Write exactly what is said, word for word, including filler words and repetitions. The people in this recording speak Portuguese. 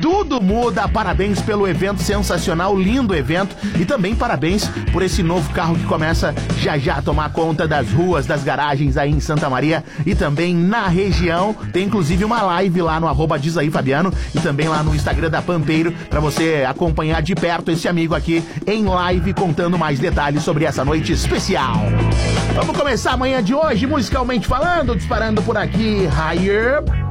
tudo muda. Parabéns pelo evento sensacional, lindo evento. E também parabéns por esse novo carro que começa já já a tomar conta das ruas, das garagens aí em Santa Maria e também na região. Tem inclusive uma live lá no arroba Diz Aí Fabiano e também lá no Instagram da Pampeiro para você acompanhar de perto esse amigo aqui em live contando mais detalhes sobre essa noite especial. Vamos começar amanhã de hoje, musicalmente falando, disparando por aqui. Higher.